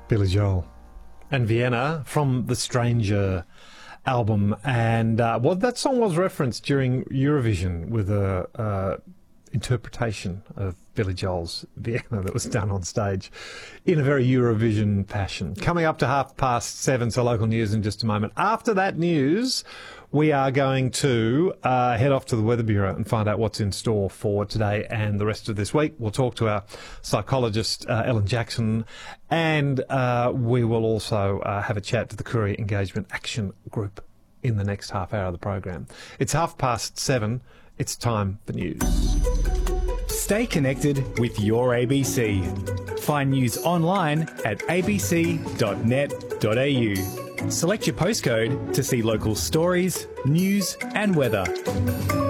Billy Joel and Vienna from the Stranger album, and that song was referenced during Eurovision with a interpretation of Billy Joel's Vienna that was done on stage in a very Eurovision fashion. Coming up to 7:30, so local news in just a moment. After that news, we are going to head off to the Weather Bureau and find out what's in store for today and the rest of this week. We'll talk to our psychologist, Ellen Jackson, and we will also have a chat to the Courier Engagement Action Group in the next half hour of the program. It's 7:30. It's time for news. Stay connected with your ABC. Find news online at abc.net.au. Select your postcode to see local stories, news and weather.